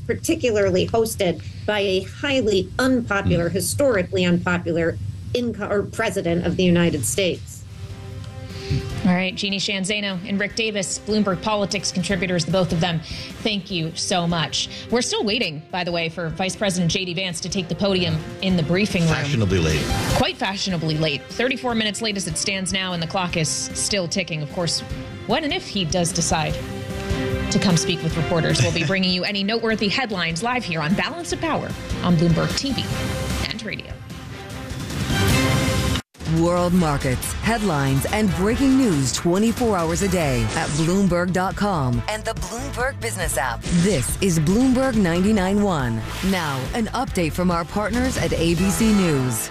particularly hosted by a highly unpopular, historically unpopular president of the United States. All right, Jeannie Sheehan Zaino and Rick Davis, Bloomberg Politics contributors, the both of them, thank you so much. We're still waiting, by the way, for Vice President J.D. Vance to take the podium in the briefing room. Fashionably late. Quite fashionably late. 34 minutes late as it stands now, and the clock is still ticking. Of course, when and if he does decide to come speak with reporters, we'll be bringing you any noteworthy headlines live here on Balance of Power on Bloomberg TV and radio. World markets, headlines, and breaking news 24 hours a day at Bloomberg.com and the Bloomberg Business app. This is Bloomberg 99.1. Now, an update from our partners at ABC News.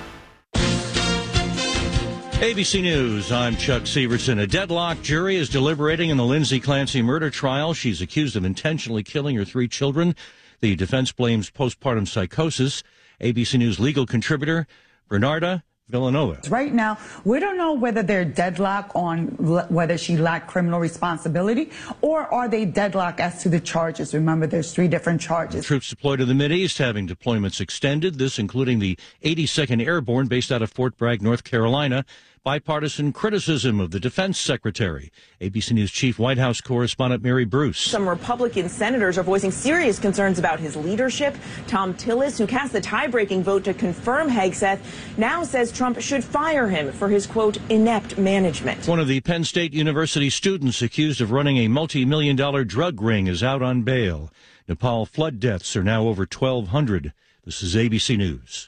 ABC News, I'm Chuck Severson. A deadlocked jury is deliberating in the Lindsay Clancy murder trial. She's accused of intentionally killing her 3 children. The defense blames postpartum psychosis. ABC News legal contributor Bernarda Villanova. Right now, we don't know whether they're deadlocked on whether she lacked criminal responsibility or are they deadlocked as to the charges. Remember, there's 3 different charges. Troops deployed to the Mideast having deployments extended, this including the 82nd Airborne based out of Fort Bragg, North Carolina. Bipartisan criticism of the defense secretary. ABC News chief White House correspondent Mary Bruce. Some Republican senators are voicing serious concerns about his leadership. Tom Tillis, who cast the tie-breaking vote to confirm Hegseth, now says Trump should fire him for his, quote, inept management. One of the Penn State University students accused of running a multi-million-dollar drug ring is out on bail. Nepal flood deaths are now over 1,200. This is ABC News.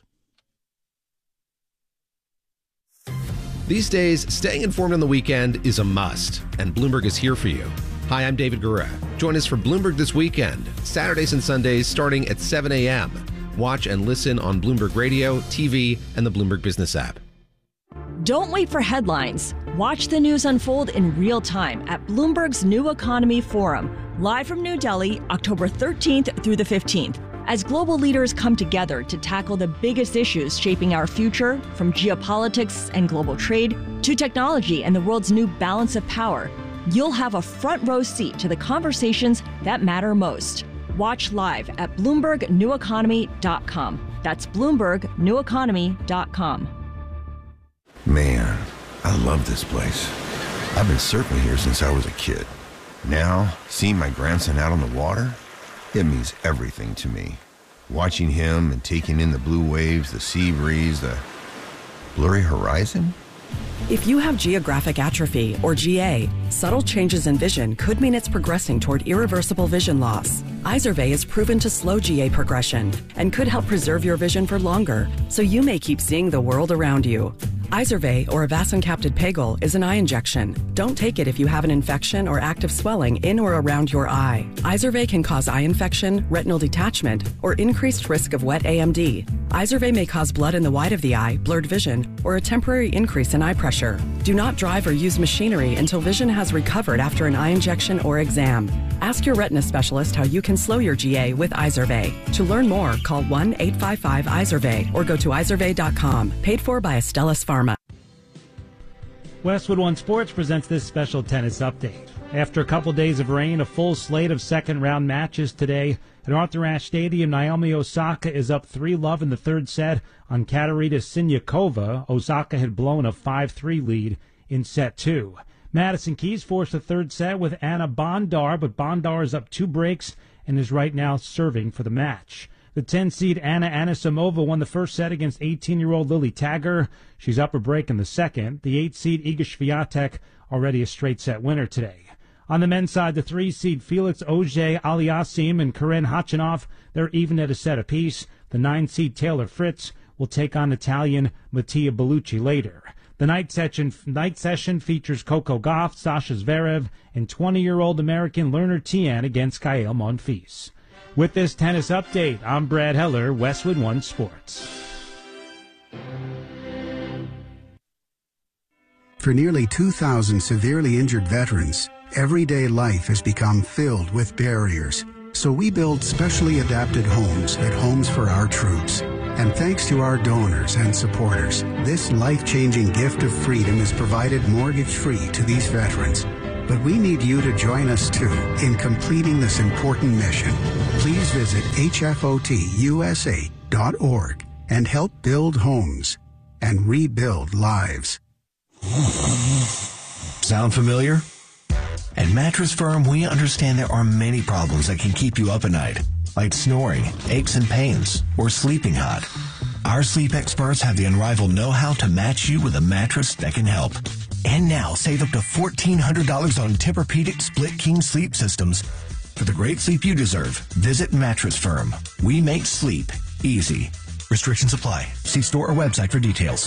These days, staying informed on the weekend is a must, and Bloomberg is here for you. Hi, I'm David Gura. Join us for Bloomberg This Weekend, Saturdays and Sundays starting at 7 a.m. Watch and listen on Bloomberg Radio, TV, and the Bloomberg Business app. Don't wait for headlines. Watch the news unfold in real time at Bloomberg's New Economy Forum, live from New Delhi, October 13th through the 15th. As global leaders come together to tackle the biggest issues shaping our future, from geopolitics and global trade to technology and the world's new balance of power, you'll have a front row seat to the conversations that matter most. Watch live at BloombergNewEconomy.com. That's BloombergNewEconomy.com. Man, I love this place. I've been surfing here since I was a kid. Now, seeing my grandson out on the water, it means everything to me. Watching him and taking in the blue waves, the sea breeze, the blurry horizon. If you have geographic atrophy, or GA, subtle changes in vision could mean it's progressing toward irreversible vision loss. Izervay is proven to slow GA progression and could help preserve your vision for longer, so you may keep seeing the world around you. Izervay, or avacincaptad pegol, is an eye injection. Don't take it if you have an infection or active swelling in or around your eye. Izervay can cause eye infection, retinal detachment, or increased risk of wet AMD. Izervay may cause blood in the white of the eye, blurred vision, or a temporary increase in eye pressure. Do not drive or use machinery until vision has recovered after an eye injection or exam. Ask your retina specialist how you can slow your GA with Izervay. To learn more, call 1-855-IZERVAY or go to izervay.com. Paid for by Astellas Pharma. Westwood One Sports presents this special tennis update. After a couple days of rain, a full slate of second-round matches today. At Arthur Ashe Stadium, Naomi Osaka is up 3-0 in the third set on Katerina Siniakova. Osaka had blown a 5-3 lead in set 2. Madison Keys forced the third set with Anna Bondar, but Bondar is up 2 breaks and is right now serving for the match. The 10-seed Anna Anisimova won the first set against 18-year-old Lily Tagger. She's up a break in the second. The 8-seed Iga Swiatek already a straight-set winner today. On the men's side, the 3-seed Felix Auger-Aliassime and Karen Khachanov, they're even at a set apiece. The 9-seed Taylor Fritz will take on Italian Mattia Bellucci later. The night session features Coco Gauff, Sasha Zverev, and 20-year-old American Lerner Tien against Gael Monfils. With this tennis update, I'm Brad Heller, Westwood One Sports. For nearly 2,000 severely injured veterans, everyday life has become filled with barriers. So we build specially adapted homes at Homes for Our Troops. And thanks to our donors and supporters, this life-changing gift of freedom is provided mortgage-free to these veterans. But we need you to join us too in completing this important mission. Please visit hfotusa.org and help build homes and rebuild lives. Sound familiar? At Mattress Firm, we understand there are many problems that can keep you up at night, like snoring, aches and pains, or sleeping hot. Our sleep experts have the unrivaled know-how to match you with a mattress that can help. And now, save up to $1,400 on Tempur-Pedic Split King sleep systems. For the great sleep you deserve, visit Mattress Firm. We make sleep easy. Restrictions apply. See store or website for details.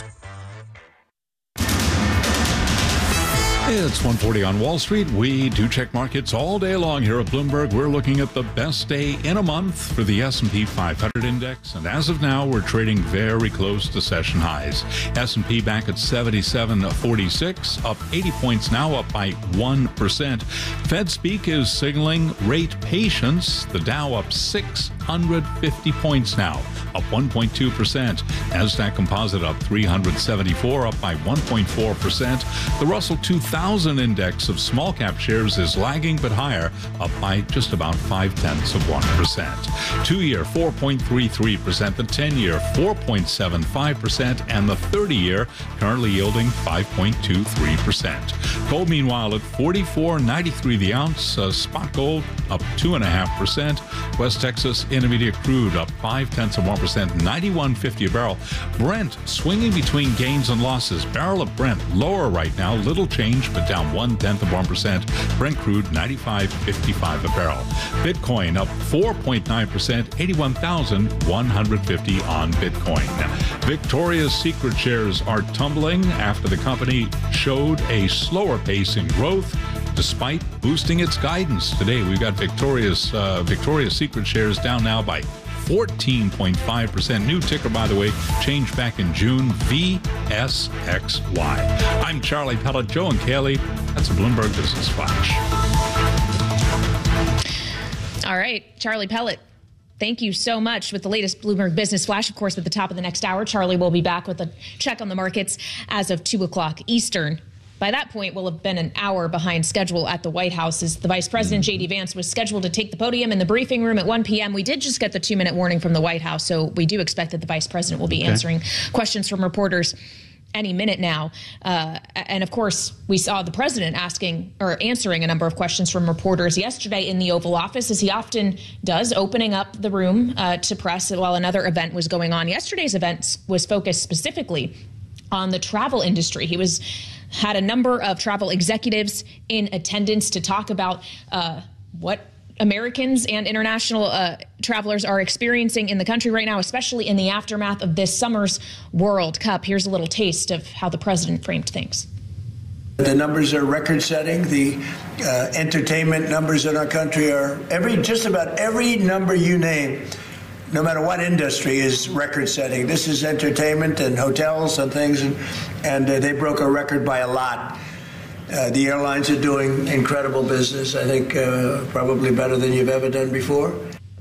It's 1:40 on Wall Street. We do check markets all day long here at Bloomberg. We're looking at the best day in a month for the S&P 500 index. And as of now, we're trading very close to session highs. S&P back at 77.46, up 80 points now, up by 1%. Fed speak is signaling rate patience. The Dow up 650 points now, up 1.2%. Nasdaq Composite up 374, up by 1.4%. The Russell 2000 index of small cap shares is lagging but higher, up by just about 0.5%. 2-year 4.33%, the 10-year 4.75%, and the 30-year currently yielding 5.23%. Gold, meanwhile, at $44.93 the ounce. Spot gold up 2.5%. West Texas Intermediate crude up 0.5%, $91.50 a barrel. Brent swinging between gains and losses. Barrel of Brent lower right now, little change, but down 0.1%. Brent crude $95.55 a barrel. Bitcoin up 4.9%, 81,150 on Bitcoin. Victoria's Secret shares are tumbling after the company showed a slower pace in growth despite boosting its guidance. Today we've got Victoria's Secret shares down now by 14.5%. New ticker, by the way, changed back in June, VSXY. I'm Charlie Pellet, Joe and Kaylee. That's a Bloomberg Business Flash. All right, Charlie Pellet, thank you so much with the latest Bloomberg Business Flash. Of course, at the top of the next hour, Charlie will be back with a check on the markets as of 2 o'clock Eastern. By that point, we'll have been an hour behind schedule at the White House as the Vice President, J.D. Vance, was scheduled to take the podium in the briefing room at 1 p.m. We did just get the 2-minute warning from the White House, so we do expect that the Vice President will be answering questions from reporters any minute now. And of course, we saw the president answering a number of questions from reporters yesterday in the Oval Office, as he often does, opening up the room to press while another event was going on. Yesterday's event was focused specifically on the travel industry. He had a number of travel executives in attendance to talk about what Americans and international travelers are experiencing in the country right now, especially in the aftermath of this summer's World Cup. Here's a little taste of how the president framed things. The numbers are record-setting. The entertainment numbers in our country are just about every number you name, no matter what industry, is record-setting. This is entertainment and hotels and things, and they broke a record by a lot. The airlines are doing incredible business, I think probably better than you've ever done before.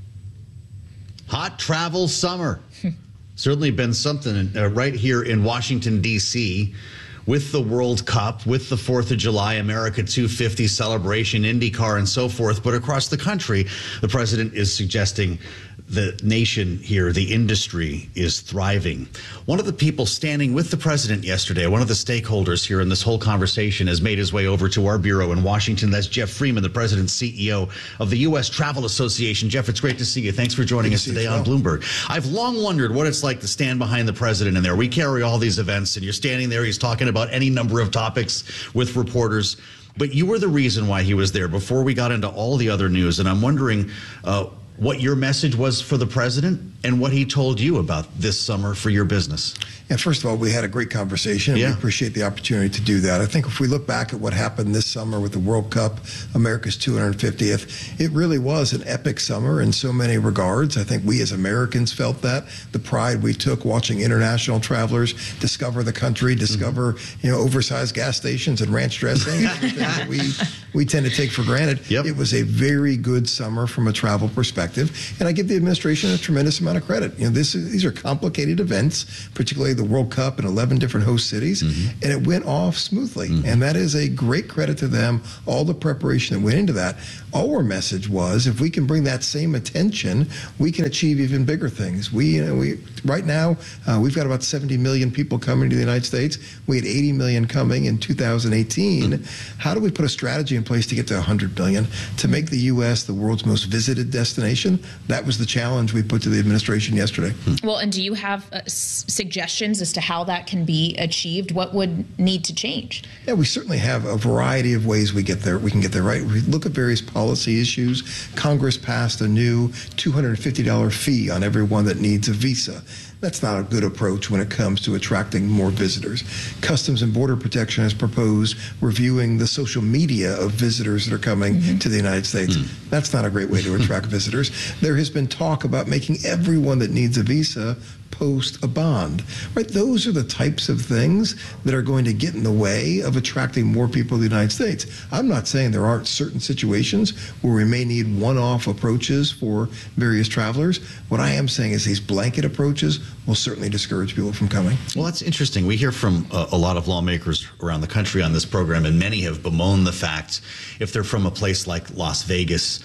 Hot travel summer. Certainly been something right here in Washington, D.C., with the World Cup, with the 4th of July, America 250 celebration, IndyCar, and so forth. But across the country, the president is suggesting the nation here, the industry, is thriving. One of the people standing with the president yesterday, one of the stakeholders here in this whole conversation, has made his way over to our bureau in Washington. That's Jeff Freeman, the president's CEO of the U.S. Travel Association. Jeff, it's great to see you. Thanks for joining us today on Bloomberg. I've long wondered what it's like to stand behind the president in there. We carry all these events, and you're standing there. He's talking about any number of topics with reporters. But you were the reason why he was there before we got into all the other news. And I'm wondering what your message was for the president and what he told you about this summer for your business. And first of all, we had a great conversation, and we appreciate the opportunity to do that. I think if we look back at what happened this summer with the World Cup, America's 250th, it really was an epic summer in so many regards. I think we as Americans felt that. The pride we took watching international travelers discover the country, discover oversized gas stations and ranch dressing, everything that we tend to take for granted. It was a very good summer from a travel perspective, and I give the administration a tremendous amount of credit. These are complicated events, particularly played the World Cup in 11 different host cities, and it went off smoothly. And that is a great credit to them, all the preparation that went into that. Our message was, if we can bring that same attention, we can achieve even bigger things. Right now, we've got about 70 million people coming to the United States. We had 80 million coming in 2018. How do we put a strategy in place to get to 100 million, to make the U.S. the world's most visited destination? That was the challenge we put to the administration yesterday. Well, and do you have suggestions as to how that can be achieved? What would need to change? Yeah, we certainly have a variety of ways we get there. We can get there, right? We look at various policy issues. Congress passed a new $250 fee on everyone that needs a visa. That's not a good approach when it comes to attracting more visitors. Customs and Border Protection has proposed reviewing the social media of visitors that are coming to the United States. That's not a great way to attract visitors. There has been talk about making everyone that needs a visa post a bond, right? Those are the types of things that are going to get in the way of attracting more people to the United States. I'm not saying there aren't certain situations where we may need one-off approaches for various travelers. What I am saying is these blanket approaches will certainly discourage people from coming. Well, that's interesting. We hear from a lot of lawmakers around the country on this program, and many have bemoaned the fact, if they're from a place like Las Vegas,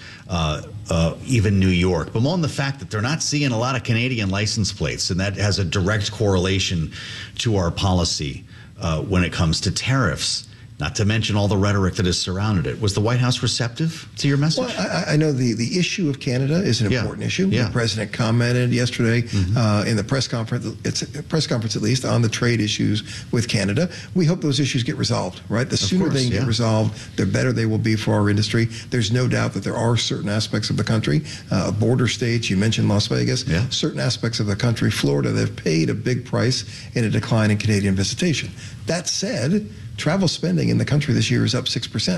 even New York, bemoan the fact that they're not seeing a lot of Canadian license plates, and that has a direct correlation to our policy when it comes to tariffs, not to mention all the rhetoric that has surrounded it. Was the White House receptive to your message? Well, I know the issue of Canada is an important issue. The president commented yesterday in the press conference, at least, on the trade issues with Canada. We hope those issues get resolved, right? The sooner they can get resolved, the better they will be for our industry. There's no doubt that there are certain aspects of the country, border states, you mentioned Las Vegas, certain aspects of the country, Florida, that have paid a big price in a decline in Canadian visitation. That said, travel spending in the country this year is up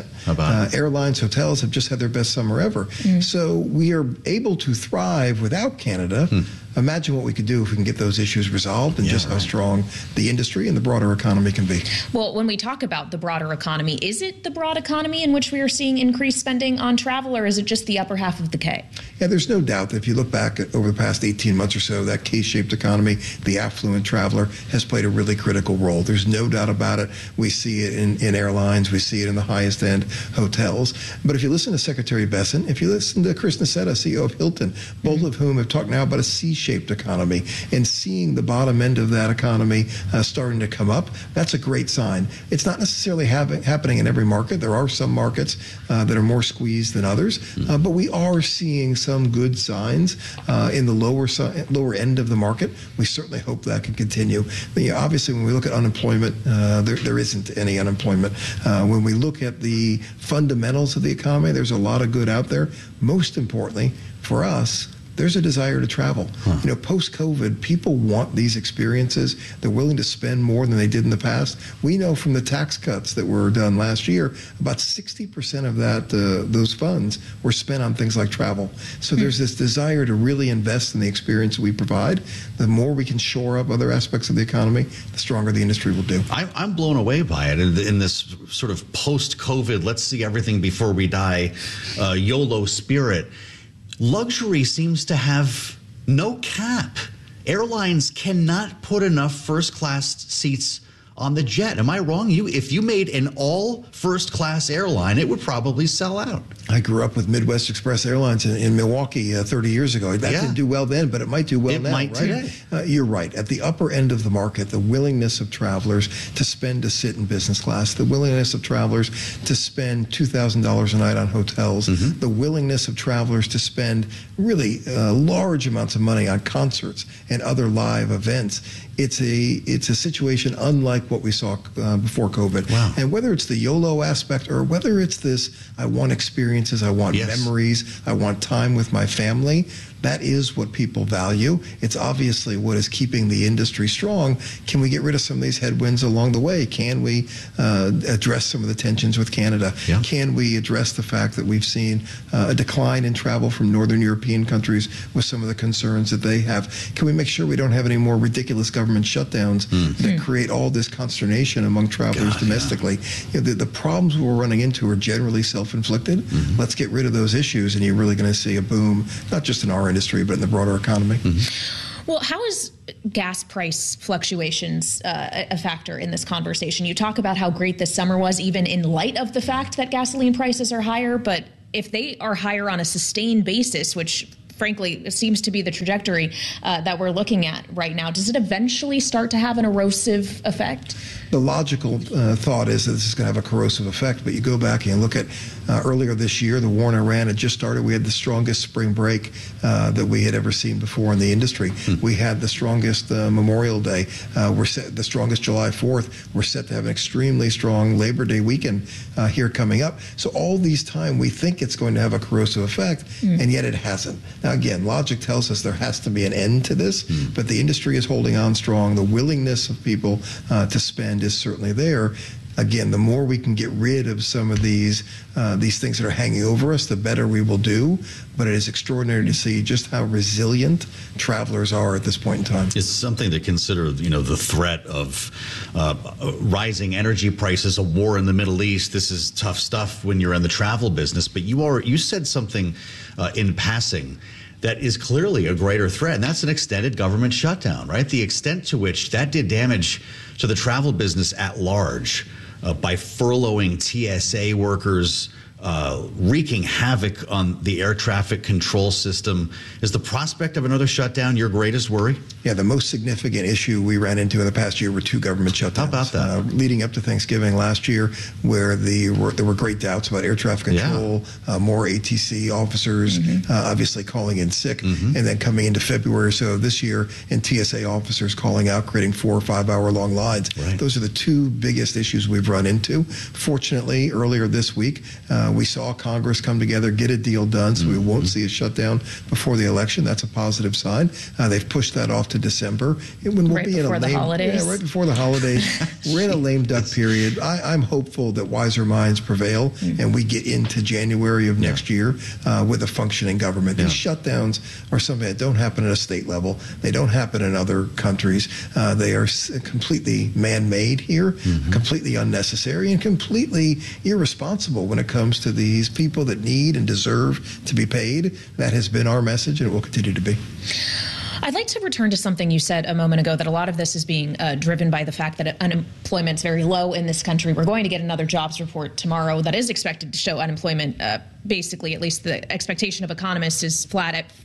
6%. Airlines, hotels have just had their best summer ever. So we are able to thrive without Canada. Imagine what we could do if we can get those issues resolved, and just how strong the industry and the broader economy can be. Well, when we talk about the broader economy, is it the broad economy in which we are seeing increased spending on travel, or is it just the upper half of the K? Yeah, there's no doubt that if you look back over the past 18 months or so, that K-shaped economy, the affluent traveler, has played a really critical role. There's no doubt about it. We see it in airlines. We see it in the highest end hotels. But if you listen to Secretary Besson, if you listen to Chris Nassetta, CEO of Hilton, both of whom have talked now about a C-shaped economy, and seeing the bottom end of that economy starting to come up, that's a great sign. It's not necessarily happening in every market. There are some markets that are more squeezed than others, but we are seeing some good signs in the lower end of the market. We certainly hope that can continue. But, obviously, when we look at unemployment, there isn't any unemployment. When we look at the fundamentals of the economy, there's a lot of good out there. Most importantly, for us, there's a desire to travel. You know, post-COVID, people want these experiences. They're willing to spend more than they did in the past. We know from the tax cuts that were done last year, about 60% of those funds were spent on things like travel. So there's this desire to really invest in the experience we provide. The more we can shore up other aspects of the economy, the stronger the industry will do. I'm blown away by it in this sort of post-COVID, let's see everything before we die, YOLO spirit. Luxury seems to have no cap. Airlines cannot put enough first-class seats on the jet. Am I wrong? If you made an all first-class airline, it would probably sell out. I grew up with Midwest Express Airlines in Milwaukee 30 years ago. That didn't do well then, but it might do well now. It might today. You're right. At the upper end of the market, the willingness of travelers to spend to sit in business class, the willingness of travelers to spend $2,000 a night on hotels, the willingness of travelers to spend really large amounts of money on concerts and other live events. It's a situation unlike what we saw before COVID. Wow. And whether it's the YOLO aspect or whether it's this, I want experiences, I want memories, I want time with my family, that is what people value. It's obviously what is keeping the industry strong. Can we get rid of some of these headwinds along the way? Can we address some of the tensions with Canada? Can we address the fact that we've seen a decline in travel from Northern European countries with some of the concerns that they have? Can we make sure we don't have any more ridiculous government shutdowns that create all this consternation among travelers domestically? You know, the problems we're running into are generally self-inflicted. Let's get rid of those issues, and you're really going to see a boom, not just in our industry, but in the broader economy. Well, how is gas price fluctuations a factor in this conversation? You talk about how great this summer was, even in light of the fact that gasoline prices are higher. But if they are higher on a sustained basis, which frankly seems to be the trajectory that we're looking at right now, does it eventually start to have an erosive effect? The logical thought is that this is going to have a corrosive effect, but you go back and look at earlier this year, the war in Iran had just started. We had the strongest spring break that we had ever seen before in the industry. We had the strongest Memorial Day. The strongest July 4th. We're set to have an extremely strong Labor Day weekend here coming up. So all these time, we think it's going to have a corrosive effect, and yet it hasn't. Now, again, logic tells us there has to be an end to this, but the industry is holding on strong. The willingness of people to spend is certainly there. Again, the more we can get rid of some of these things that are hanging over us, the better we will do. But it is extraordinary to see just how resilient travelers are at this point in time. It's something to consider, the threat of rising energy prices, a war in the Middle East. This is tough stuff when you're in the travel business. But you said something in passing that is clearly a greater threat, and that's an extended government shutdown, right? The extent to which that did damage to the travel business at large by furloughing TSA workers, wreaking havoc on the air traffic control system. Is the prospect of another shutdown your greatest worry? Yeah, the most significant issue we ran into in the past year were 2 government shutdowns. How about that? Leading up to Thanksgiving last year, where there were great doubts about air traffic control, more ATC officers obviously calling in sick, and then coming into February or so this year, and TSA officers calling out, creating 4 or 5 hour long lines. Right. Those are the 2 biggest issues we've run into. Fortunately, earlier this week, we saw Congress come together, get a deal done, so we won't see a shutdown before the election. That's a positive sign. They've pushed that off to December. Right before the holidays. Yeah, right before the holidays. We're in a lame duck period. I'm hopeful that wiser minds prevail and we get into January of next year with a functioning government. These shutdowns are something that don't happen at a state level. They don't happen in other countries. They are completely man-made here, completely unnecessary, and completely irresponsible when it comes to these people that need and deserve to be paid. That has been our message, and it will continue to be. I'd like to return to something you said a moment ago, that a lot of this is being driven by the fact that unemployment's very low in this country. We're going to get another jobs report tomorrow that is expected to show unemployment, basically, at least the expectation of economists, is flat at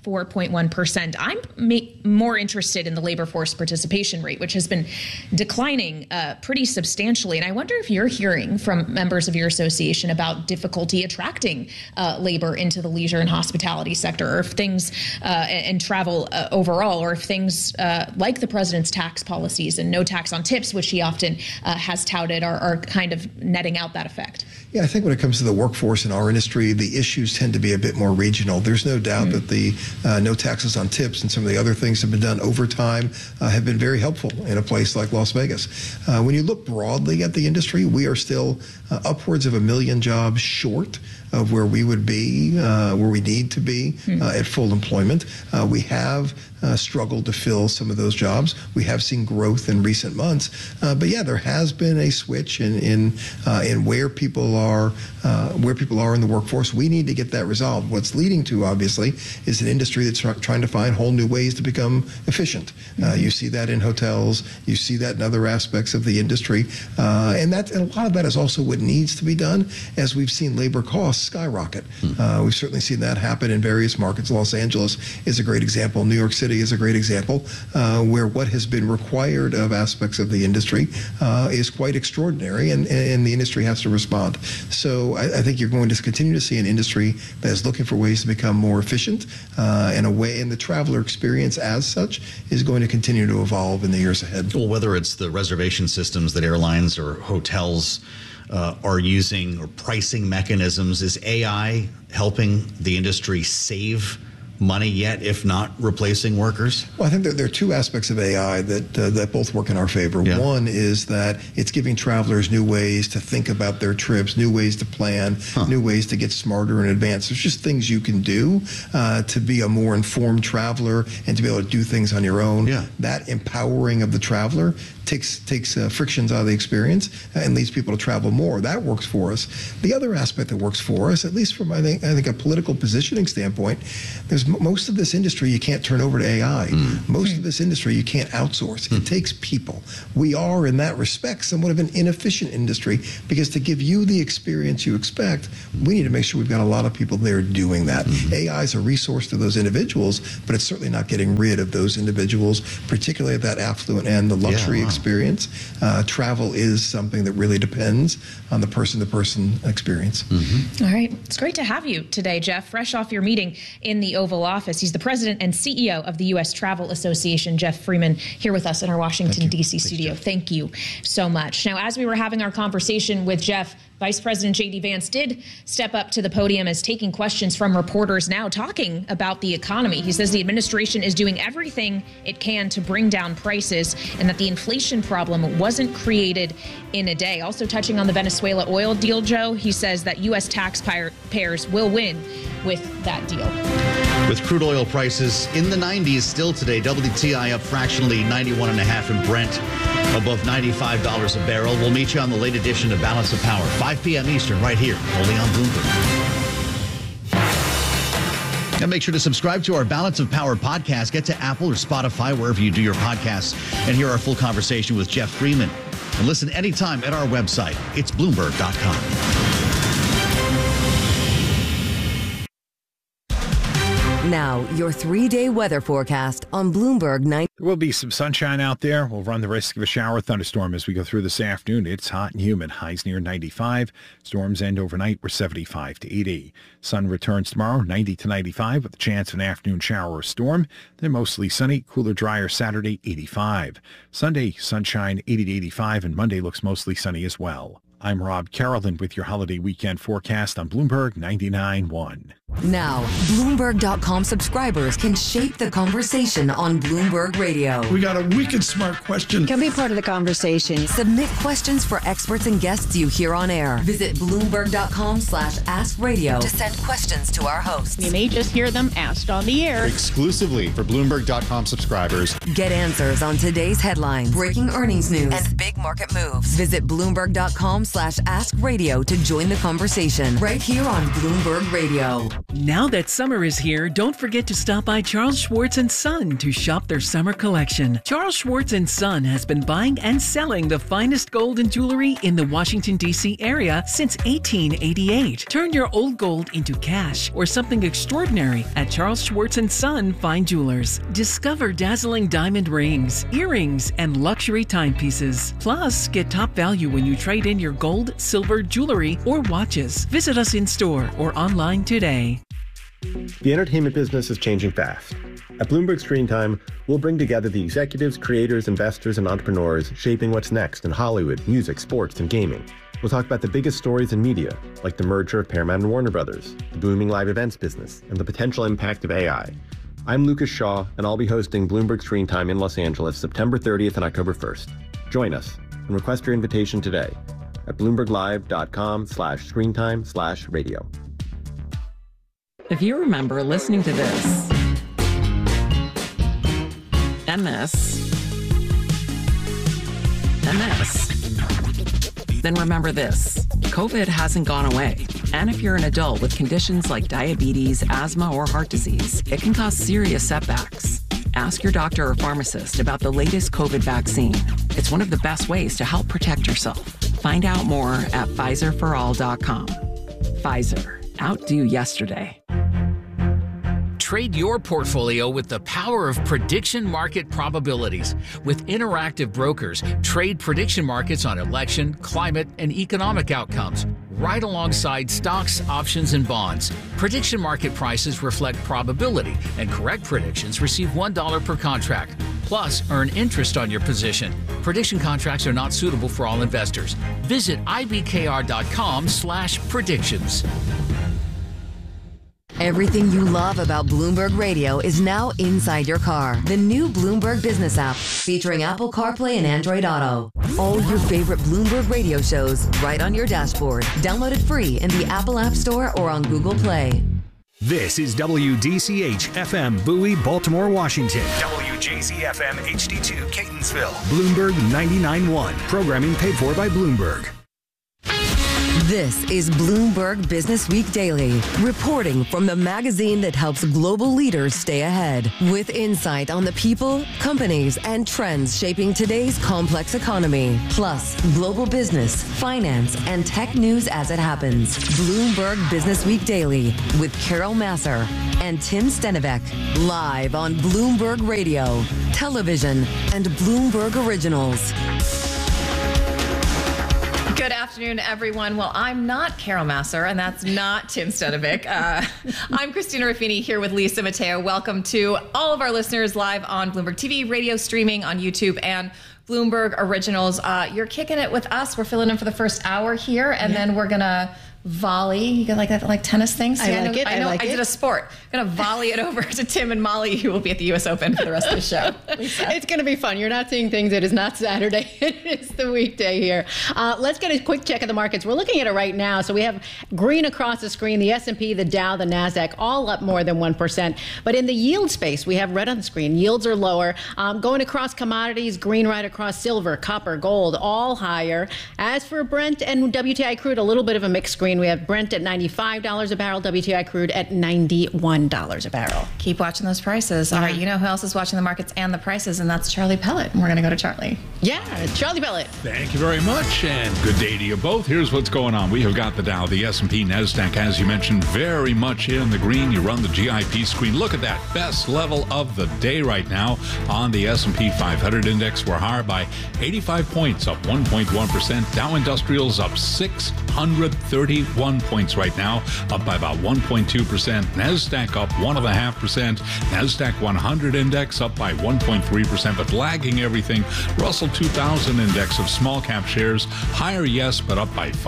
4.1%. I'm more interested in the labor force participation rate, which has been declining pretty substantially. And I wonder if you're hearing from members of your association about difficulty attracting labor into the leisure and hospitality sector, or if things and travel overall, or if things like the president's tax policies and no tax on tips, which he often has touted, are kind of netting out that effect. Yeah, I think when it comes to the workforce in our industry, the issues tend to be a bit more regional. There's no doubt that the no taxes on tips and some of the other things that have been done over time have been very helpful in a place like Las Vegas. When you look broadly at the industry, we are still upwards of 1 million jobs short of where we would be, where we need to be at full employment. We have struggled to fill some of those jobs. We have seen growth in recent months, but yeah, there has been a switch in where people are in the workforce. We need to get that resolved. What's leading to, obviously, is an industry that's trying to find whole new ways to become efficient. You see that in hotels. You see that in other aspects of the industry, and a lot of that is also what needs to be done as we've seen labor costs skyrocket. We've certainly seen that happen in various markets. Los Angeles is a great example. New York City is a great example, where what has been required of aspects of the industry is quite extraordinary, and the industry has to respond. So I think you're going to continue to see an industry that is looking for ways to become more efficient, and the traveler experience as such is going to continue to evolve in the years ahead. Well, whether it's the reservation systems that airlines or hotels are using, or pricing mechanisms, is AI helping the industry save money yet, if not replacing workers? Well, I think that there are 2 aspects of AI that both work in our favor. Yeah. One is that it's giving travelers new ways to think about their trips, new ways to plan, new ways to get smarter in advance. There's just things you can do to be a more informed traveler and to be able to do things on your own. Yeah. That empowering of the traveler takes frictions out of the experience and leads people to travel more. That works for us. The other aspect that works for us, at least from I think a political positioning standpoint, there's most of this industry you can't turn over to AI. Most of this industry you can't outsource. It takes people. We are, in that respect, somewhat of an inefficient industry, because to give you the experience you expect, we need to make sure we've got a lot of people there doing that. AI is a resource to those individuals, but it's certainly not getting rid of those individuals, particularly at that affluent end, the luxury experience. Travel is something that really depends on the person-to-person experience. All right. It's great to have you today, Jeff, fresh off your meeting in the Oval Office. He's the president and CEO of the U.S. Travel Association. Jeff Freeman here with us in our Washington, D.C. studio. Thank you so much. Now, as we were having our conversation with Jeff, Vice President J.D. Vance did step up to the podium as taking questions from reporters now talking about the economy. He says the administration is doing everything it can to bring down prices and that the inflation problem wasn't created in a day. Also touching on the Venezuela oil deal, Joe, he says that U.S. taxpayers will win with that deal. With crude oil prices in the 90s still today, WTI up fractionally 91.5 and Brent above $95 a barrel. We'll meet you on the late edition of Balance of Power, 5 p.m. Eastern, right here, only on Bloomberg. And make sure to subscribe to our Balance of Power podcast. Get to Apple or Spotify, wherever you do your podcasts, and hear our full conversation with Jeff Freeman. And listen anytime at our website. It's Bloomberg.com. Now, your 3-day weather forecast on Bloomberg 9. There will be some sunshine out there. We'll run the risk of a shower thunderstorm as we go through this afternoon. It's hot and humid. Highs near 95. Storms end overnight. We're 75 to 80. Sun returns tomorrow, 90 to 95, with a chance of an afternoon shower or storm. Then mostly sunny, cooler, drier Saturday, 85. Sunday, sunshine, 80 to 85, and Monday looks mostly sunny as well. I'm Rob Carolyn with your holiday weekend forecast on Bloomberg 99.1. Now, Bloomberg.com subscribers can shape the conversation on Bloomberg Radio. We got a wicked smart question. Can be part of the conversation. Submit questions for experts and guests you hear on air. Visit Bloomberg.com/AskRadio to send questions to our hosts. You may just hear them asked on the air. Exclusively for Bloomberg.com subscribers. Get answers on today's headlines, breaking earnings news, and big market moves. Visit Bloomberg.com/AskRadio to join the conversation right here on Bloomberg Radio. Now that summer is here, don't forget to stop by Charles Schwartz & Son to shop their summer collection. Charles Schwartz & Son has been buying and selling the finest gold and jewelry in the Washington, D.C. area since 1888. Turn your old gold into cash or something extraordinary at Charles Schwartz & Son Fine Jewelers. Discover dazzling diamond rings, earrings, and luxury timepieces. Plus, get top value when you trade in your gold, silver, jewelry, or watches. Visit us in store or online today. The entertainment business is changing fast. At Bloomberg Screen Time, we'll bring together the executives, creators, investors, and entrepreneurs shaping what's next in Hollywood, music, sports, and gaming. We'll talk about the biggest stories in media, like the merger of Paramount and Warner Brothers, the booming live events business, and the potential impact of AI. I'm Lucas Shaw, and I'll be hosting Bloomberg Screen Time in Los Angeles September 30th and October 1st. Join us and request your invitation today at BloombergLive.com/screentime/radio. If you remember listening to this, and this, and this, then remember this. COVID hasn't gone away. And if you're an adult with conditions like diabetes, asthma, or heart disease, it can cause serious setbacks. Ask your doctor or pharmacist about the latest COVID vaccine. It's one of the best ways to help protect yourself. Find out more at PfizerForAll.com. Pfizer. Outdo yesterday. Trade your portfolio with the power of prediction market probabilities. With Interactive Brokers, trade prediction markets on election, climate, and economic outcomes, right alongside stocks, options, and bonds. Prediction market prices reflect probability, and correct predictions receive $1 per contract. Plus, earn interest on your position. Prediction contracts are not suitable for all investors. Visit ibkr.com/predictions. Everything you love about Bloomberg Radio is now inside your car. The new Bloomberg Business app, featuring Apple CarPlay and Android Auto. All your favorite Bloomberg Radio shows right on your dashboard. Download it free in the Apple App Store or on Google Play. This is WDCH FM Bowie, Baltimore, Washington. WJZ FM HD2 Catonsville. Bloomberg 99.1. Programming paid for by Bloomberg. This is Bloomberg Business Week Daily, reporting from the magazine that helps global leaders stay ahead, with insight on the people, companies, and trends shaping today's complex economy, plus global business, finance, and tech news as it happens. Bloomberg Business Week Daily with Carol Massar and Tim Stenivek, live on Bloomberg Radio, television, and Bloomberg Originals. Good afternoon, everyone. Well, I'm not Carol Massar, and that's not Tim Stenivek. I'm Christina Ruffini here with Lisa Mateo. Welcome to all of our listeners live on Bloomberg TV, radio streaming on YouTube, and Bloomberg Originals. You're kicking it with us. We're filling in for the first hour here, and then we're going to volley. You got like that, like tennis things? I like it. I did a sport. I'm going to volley it over to Tim and Molly, who will be at the U.S. Open for the rest of the show. Lisa. It's going to be fun. You're not seeing things. It is not Saturday. It is the weekday here. Let's get a quick check of the markets. We're looking at it right now. So we have green across the screen. The S&P, the Dow, the NASDAQ, all up more than 1%. But in the yield space, we have red on the screen. Yields are lower. Going across commodities, green right across silver, copper, gold, all higher. As for Brent and WTI crude, a little bit of a mixed screen. We have Brent at $95 a barrel, WTI crude at $91 a barrel. Keep watching those prices. All right, you know who else is watching the markets and the prices, and that's Charlie Pellet. And we're going to go to Charlie. Yeah, Charlie Pellet. Thank you very much, and good day to you both. Here's what's going on. We have got the Dow, the S&P, NASDAQ, as you mentioned, very much in the green. You run the GIP screen. Look at that. Best level of the day right now on the S&P 500 index. We're higher by 85 points, up 1.1%. Dow Industrials up 631 points right now, up by about 1.2%. NASDAQ up 1.5%. NASDAQ 100 index up by 1.3%, but lagging everything. Russell 2000 index of small cap shares higher, yes, but up by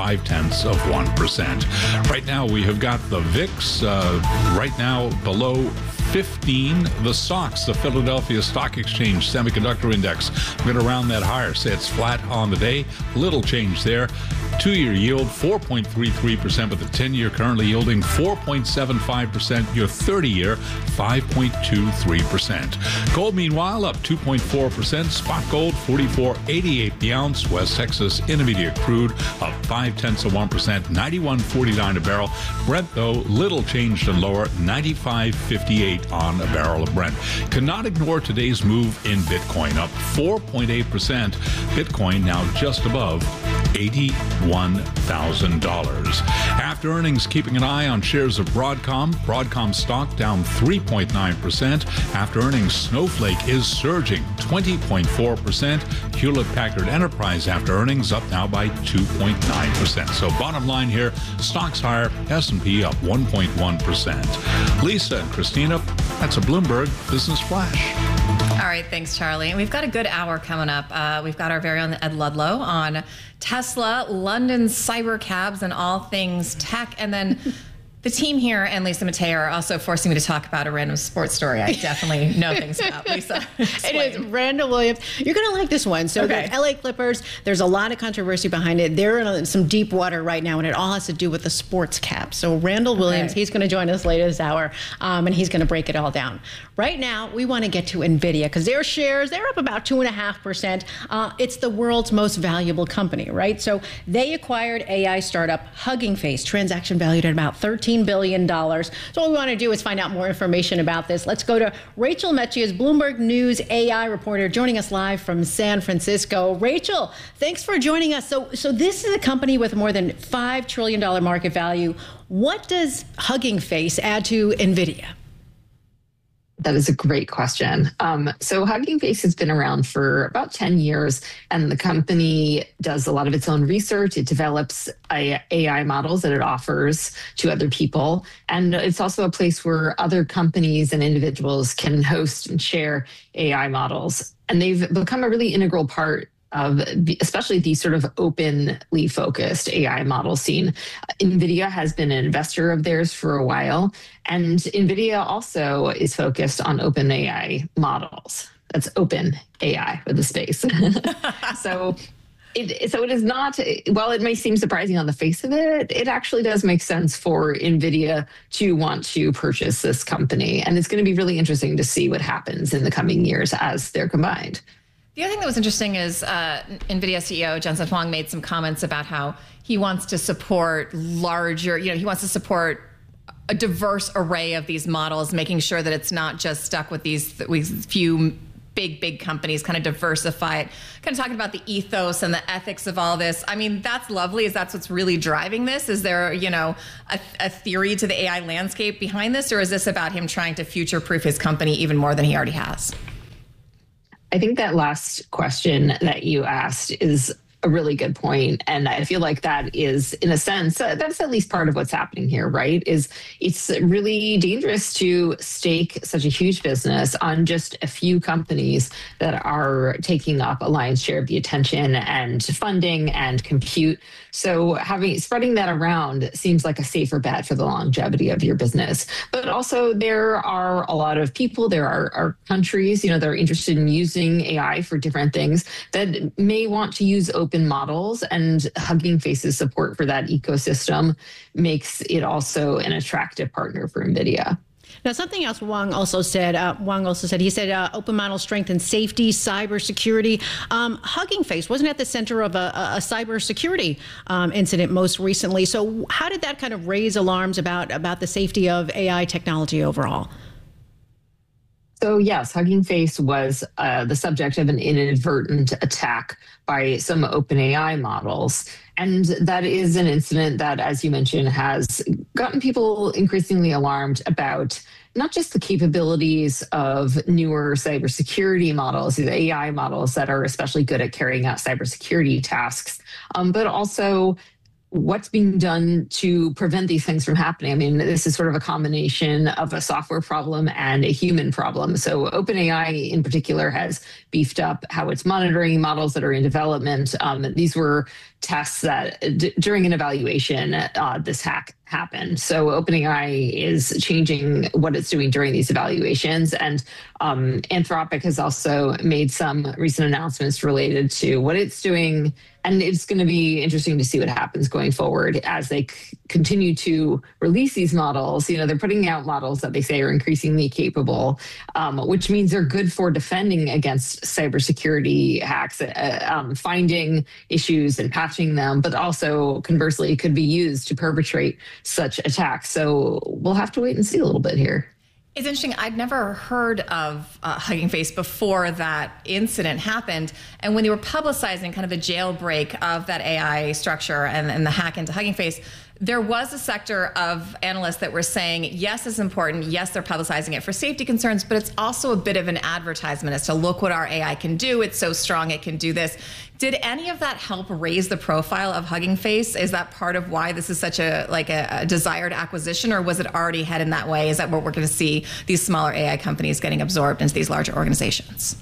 0.5%. Right now, we have got the VIX right now below 15. The SOX, the Philadelphia Stock Exchange Semiconductor Index, I'm going to round that higher. Say it's flat on the day. Little change there. 2-year yield 4.33%, but the 10-year currently yielding 4.75%. Your 30-year 5.23%. Gold, meanwhile, up 2.4%. Spot gold 44.88 the ounce. West Texas Intermediate crude up 0.5%, 91.49 a barrel. Brent, though, little changed and lower, 95.58 on a barrel of Brent. Cannot ignore today's move in Bitcoin, up 4.8%. Bitcoin now just above $81,000. After earnings, keeping an eye on shares of Broadcom. Broadcom stock down 3.9%. After earnings, Snowflake is surging 20.4%. Hewlett-Packard Enterprise after earnings up now by 2.9%. So bottom line here, stocks higher, S&P up 1.1%. Lisa and Christina, that's a Bloomberg Business Flash. All right, thanks, Charlie. And we've got a good hour coming up. We've got our very own Ed Ludlow on Tesla, London cyber cabs, and all things tech. And then the team here and Lisa Mateo are also forcing me to talk about a random sports story I definitely know things about. Lisa, it is Randall Williams. You're going to like this one. So the LA Clippers, there's a lot of controversy behind it. They're in some deep water right now, and it all has to do with the sports cap. So Randall Williams, he's going to join us later this hour, and he's going to break it all down. Right now, we want to get to NVIDIA because their shares, they're up about 2.5%. It's the world's most valuable company, right? So they acquired AI startup Hugging Face, transaction valued at about $13 billion. So what we want to do is find out more information about this. Let's go to Rachel Metchius, Bloomberg News AI reporter, joining us live from San Francisco. Rachel, thanks for joining us. So this is a company with more than $5 trillion market value. What does Hugging Face add to NVIDIA? That is a great question. So Hugging Face has been around for about 10 years, and the company does a lot of its own research. It develops AI models that it offers to other people. And it's also a place where other companies and individuals can host and share AI models. And they've become a really integral part of especially the sort of openly focused AI model scene. NVIDIA has been an investor of theirs for a while, and NVIDIA also is focused on open AI models. That's open AI with a space. So it is not, while it may seem surprising on the face of it, it actually does make sense for NVIDIA to want to purchase this company. And it's going to be really interesting to see what happens in the coming years as they're combined. The other thing that was interesting is NVIDIA CEO Jensen Huang made some comments about how he wants to support larger, he wants to support a diverse array of these models, making sure that it's not just stuck with these few big companies, kind of diversify it, kind of talking about the ethos and the ethics of all this. I mean, that's lovely. Is that's what's really driving this? Is there, a theory to the AI landscape behind this, or is this about him trying to future-proof his company even more than he already has? I think that last question that you asked is a really good point. And I feel like that is, in a sense, that's at least part of what's happening here, right? Is it's really dangerous to stake such a huge business on just a few companies that are taking up a lion's share of the attention and funding and compute. So spreading that around seems like a safer bet for the longevity of your business. But also there are a lot of people, there are countries, that are interested in using AI for different things that may want to use open models, and Hugging Face's support for that ecosystem makes it also an attractive partner for NVIDIA. Now, something else Huang also said, open model strength and safety, cybersecurity. Hugging Face wasn't at the center of a cybersecurity incident most recently. So how did that kind of raise alarms about the safety of AI technology overall? So yes, Hugging Face was the subject of an inadvertent attack by some OpenAI models. And that is an incident that, as you mentioned, has gotten people increasingly alarmed about not just the capabilities of newer cybersecurity models, the AI models that are especially good at carrying out cybersecurity tasks, but also what's being done to prevent these things from happening. I mean, this is sort of a combination of a software problem and a human problem. So OpenAI in particular has beefed up how it's monitoring models that are in development. These were tests that during an evaluation, this hack happened. So OpenAI is changing what it's doing during these evaluations. And Anthropic has also made some recent announcements related to what it's doing. And it's going to be interesting to see what happens going forward as they continue to release these models. They're putting out models that they say are increasingly capable, which means they're good for defending against cybersecurity hacks, finding issues and patching them, but also conversely, it could be used to perpetrate such attacks. So we'll have to wait and see a little bit here. It's interesting. I'd never heard of Hugging Face before that incident happened. And when they were publicizing kind of the jailbreak of that AI structure and the hack into Hugging Face, there was a sector of analysts that were saying, yes, it's important. Yes, they're publicizing it for safety concerns, but it's also a bit of an advertisement as to look what our AI can do. It's so strong, it can do this. Did any of that help raise the profile of Hugging Face? Is that part of why this is such a desired acquisition, or was it already headed that way? Is that what we're going to see, these smaller AI companies getting absorbed into these larger organizations?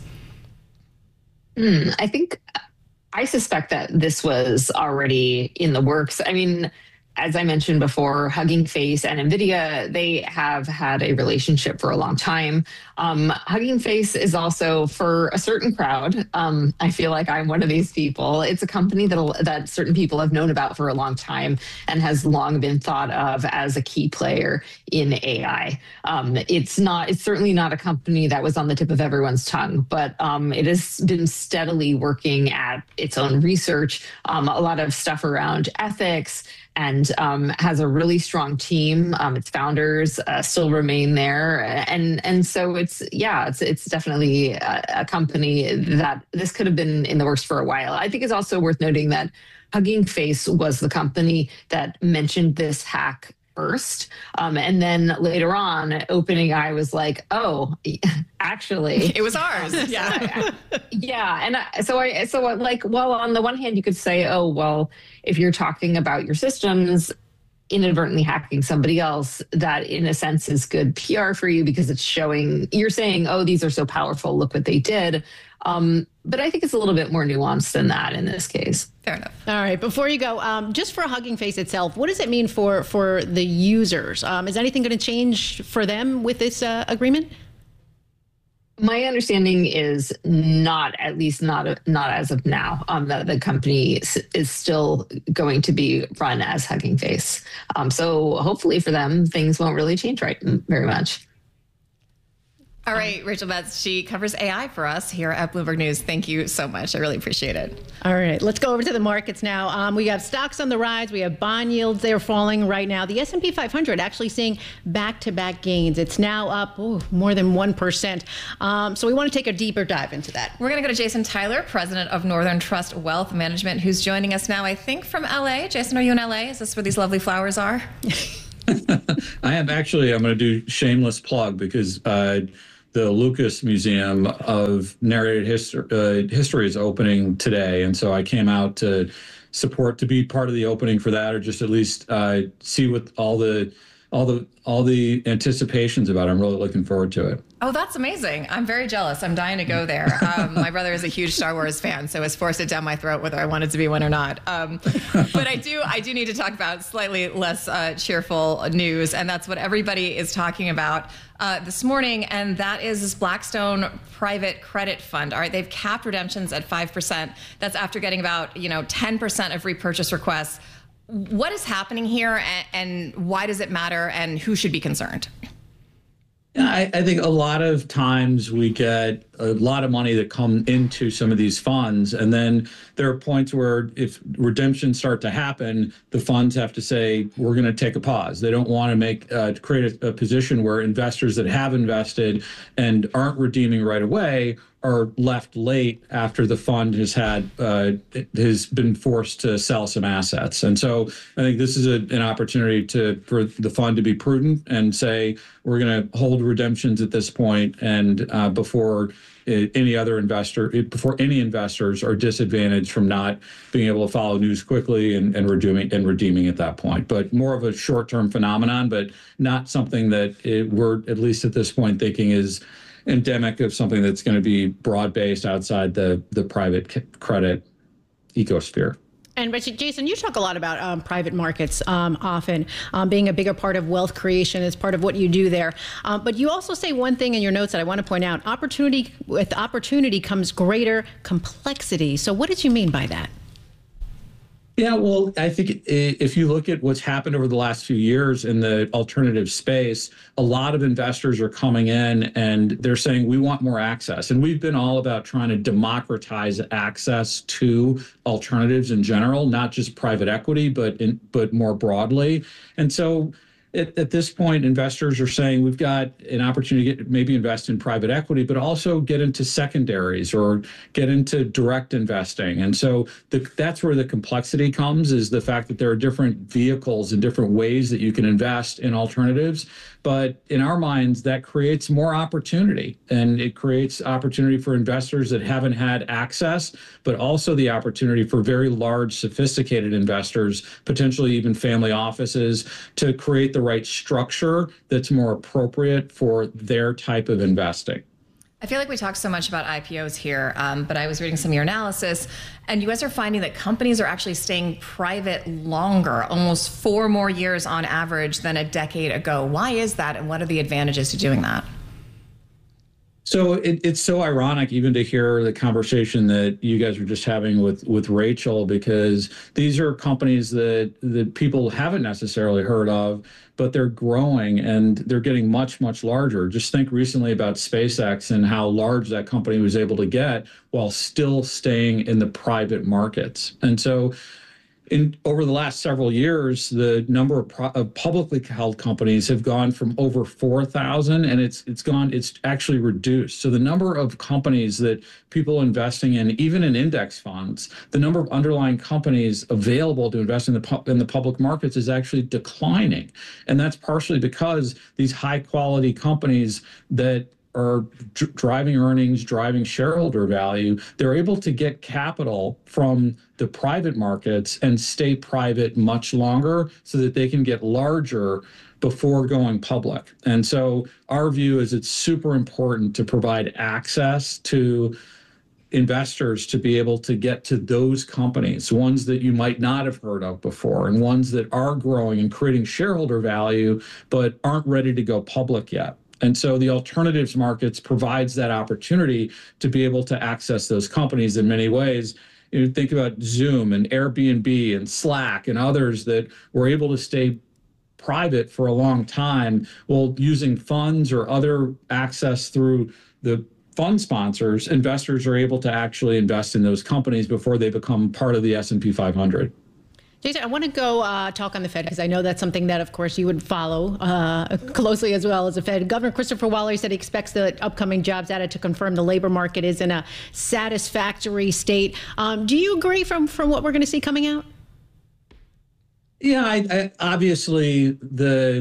I suspect that this was already in the works. I mean, as I mentioned before, Hugging Face and NVIDIA, they have had a relationship for a long time. Hugging Face is also for a certain crowd. I feel like I'm one of these people. It's a company that certain people have known about for a long time and has long been thought of as a key player in AI. It's certainly not a company that was on the tip of everyone's tongue, but it has been steadily working at its own research, a lot of stuff around ethics, and has a really strong team. Its founders still remain there, and so it's definitely a company that this could have been in the works for a while. I think it's also worth noting that Hugging Face was the company that mentioned this hack first, and then later on, OpenAI was like, "Oh, actually, it was ours." Yeah, yeah. And so well, on the one hand, you could say, "Oh, well, if you're talking about your systems inadvertently hacking somebody else, that in a sense is good PR for you because it's you're saying, oh, these are so powerful, look what they did." But I think it's a little bit more nuanced than that in this case. Fair enough. All right. Before you go, just for Hugging Face itself, what does it mean for the users? Is anything going to change for them with this agreement? My understanding is not, at least not as of now, that the company is still going to be run as Hugging Face. So hopefully for them, things won't really change very much. All right, Rachel Betts, she covers AI for us here at Bloomberg News. Thank you so much. I really appreciate it. All right, let's go over to the markets now. We have stocks on the rise. We have bond yields. They're falling right now. The S&P 500 actually seeing back-to-back gains. It's now up more than 1%. So we want to take a deeper dive into that. We're going to go to Jason Tyler, president of Northern Trust Wealth Management, who's joining us now, I think, from L.A. Jason, are you in L.A.? Is this where these lovely flowers are? I am actually, I'm going to do shameless plug because the Lucas Museum of Narrated History is opening today. And so I came out to support, to be part of the opening for that, or just at least see what all the anticipations about it. I'm really looking forward to it. Oh, that's amazing. I'm very jealous. I'm dying to go there. My brother is a huge Star Wars fan, so it's forced it down my throat whether I wanted to be one or not. But I do need to talk about slightly less cheerful news, and that's what everybody is talking about this morning, and that is this Blackstone private credit fund. All right, they've capped redemptions at 5%. That's after getting about 10% of repurchase requests. What is happening here, and why does it matter, and who should be concerned? I think a lot of times we get a lot of money that come into some of these funds, and then there are points where if redemptions start to happen, the funds have to say, we're going to take a pause. They don't want to create a position where investors that have invested and aren't redeeming right away are left late after the fund has been forced to sell some assets. And so I think this is an opportunity for the fund to be prudent and say, we're going to hold redemptions at this point, and before any investors are disadvantaged from not being able to follow news quickly and redeeming at that point. But more of a short-term phenomenon, but not something that we're at least at this point thinking is endemic of something that's going to be broad-based outside the private credit ecosphere. And Jason, you talk a lot about private markets often being a bigger part of wealth creation as part of what you do there. But you also say one thing in your notes that I want to point out: with opportunity comes greater complexity. So what did you mean by that? Yeah, well, I think if you look at what's happened over the last few years in the alternative space, a lot of investors are coming in and they're saying, we want more access. And we've been all about trying to democratize access to alternatives in general, not just private equity, but more broadly. And so at this point, investors are saying we've got an opportunity to maybe invest in private equity, but also get into secondaries or get into direct investing. And so that's where the complexity comes, is the fact that there are different vehicles and different ways that you can invest in alternatives. But in our minds, that creates more opportunity, and it creates opportunity for investors that haven't had access, but also the opportunity for very large, sophisticated investors, potentially even family offices, to create the right structure that's more appropriate for their type of investing. I feel like we talk so much about IPOs here, but I was reading some of your analysis, and you guys are finding that companies are actually staying private longer, almost 4 more years on average than a decade ago. Why is that, and what are the advantages to doing that? So it's so ironic even to hear the conversation that you guys were just having with Rachel, because these are companies that people haven't necessarily heard of, but they're growing and they're getting much, much larger. Just think recently about SpaceX and how large that company was able to get while still staying in the private markets. And so over the last several years, the number of publicly held companies have gone from over 4,000, and it's actually reduced. So the number of companies that people are investing in, even in index funds, the number of underlying companies available to invest in the public markets is actually declining. And that's partially because these high quality companies that are driving earnings, driving shareholder value, they're able to get capital from the private markets and stay private much longer so that they can get larger before going public. And so our view is it's super important to provide access to investors to be able to get to those companies, ones that you might not have heard of before, and ones that are growing and creating shareholder value, but aren't ready to go public yet. And so the alternatives markets provides that opportunity to be able to access those companies in many ways. You think about Zoom and Airbnb and Slack and others that were able to stay private for a long time. Well, using funds or other access through the fund sponsors, investors are able to actually invest in those companies before they become part of the S&P 500. Jason, I want to go talk on the Fed because I know that's something that, of course, you would follow closely as well as the Fed. Governor Christopher Waller said he expects the upcoming jobs data to confirm the labor market is in a satisfactory state. Do you agree from what we're going to see coming out? Yeah, I obviously the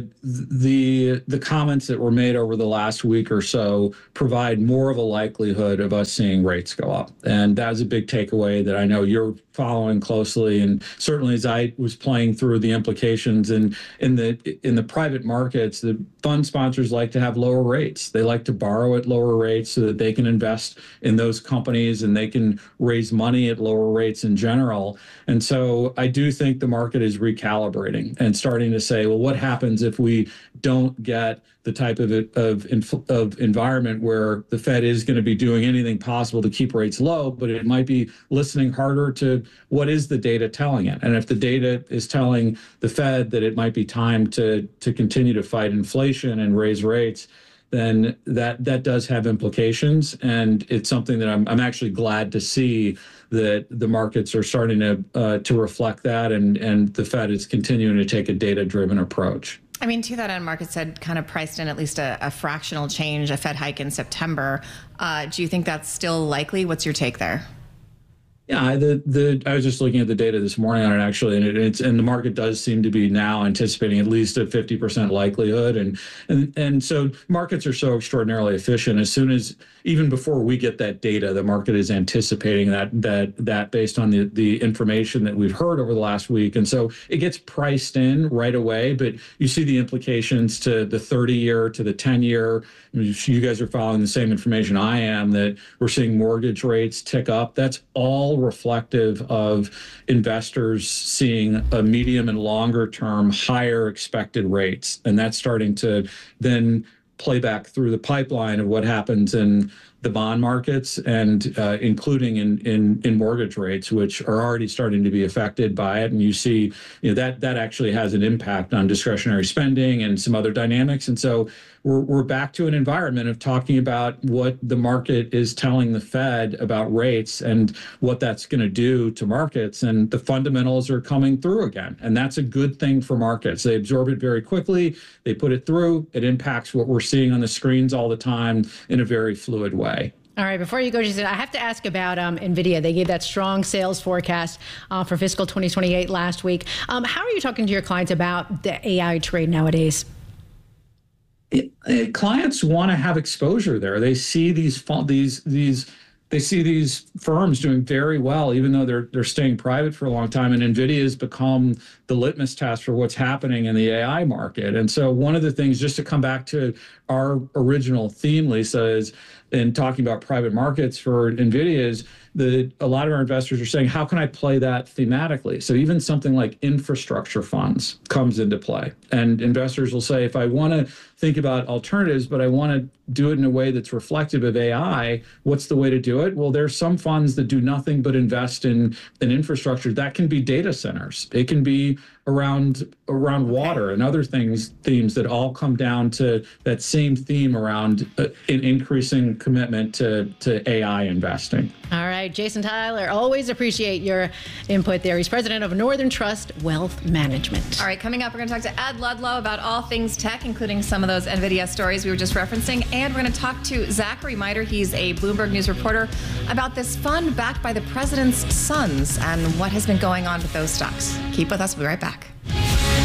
comments that were made over the last week or so provide more of a likelihood of us seeing rates go up, and that was a big takeaway that I know you're following closely. And certainly, as I was playing through the implications in the private markets, the fund sponsors like to have lower rates. They like to borrow at lower rates so that they can invest in those companies and they can raise money at lower rates in general. And so I do think the market is recalibrating and starting to say, well, what happens if we don't get the type of environment where the Fed is going to be doing anything possible to keep rates low, but it might be listening harder to what is the data telling it. And if the data is telling the Fed that it might be time to continue to fight inflation and raise rates, then that does have implications. And it's something that I'm actually glad to see that the markets are starting to reflect that, and the Fed is continuing to take a data-driven approach. I mean, to that end, markets had kind of priced in at least a fractional change, a Fed hike in September. Do you think that's still likely? What's your take there? Yeah, I was just looking at the data this morning on it actually, and the market does seem to be now anticipating at least a 50% likelihood, and so markets are so extraordinarily efficient. As soon as, even before we get that data, the market is anticipating that based on the information that we've heard over the last week, and so it gets priced in right away. But you see the implications to the 30-year, to the 10-year. You guys are following the same information I am, that we're seeing mortgage rates tick up. That's all reflective of investors seeing a medium and longer term higher expected rates. And that's starting to then play back through the pipeline of what happens in the bond markets, and including in mortgage rates, which are already starting to be affected by it. And you see, that actually has an impact on discretionary spending and some other dynamics. And so we're back to an environment of talking about what the market is telling the Fed about rates and what that's going to do to markets. And the fundamentals are coming through again. And that's a good thing for markets. They absorb it very quickly. They put it through. It impacts what we're seeing on the screens all the time in a very fluid way. All right, before you go, Jason, I have to ask about NVIDIA. They gave that strong sales forecast for fiscal 2028 last week. How are you talking to your clients about the AI trade nowadays? Clients want to have exposure there. They see these firms doing very well, even though they're staying private for a long time. And NVIDIA has become the litmus test for what's happening in the AI market. And so one of the things, just to come back to our original theme, Lisa, is in talking about private markets for NVIDIA, is that a lot of our investors are saying, how can I play that thematically? So even something like infrastructure funds comes into play. And investors will say, if I want to think about alternatives, but I want to do it in a way that's reflective of AI, what's the way to do it? Well, there's some funds that do nothing but invest in infrastructure. That can be data centers. It can be around water and other themes that all come down to that same theme around an increasing commitment to AI investing. All right, Jason Tyler, always appreciate your input there. He's president of Northern Trust Wealth Management. All right, coming up, we're going to talk to Ed Ludlow about all things tech, including some of those NVIDIA stories we were just referencing. And we're going to talk to Zachary Miter. He's a Bloomberg News reporter about this fund backed by the president's sons and what has been going on with those stocks. Keep with us. We'll be right back.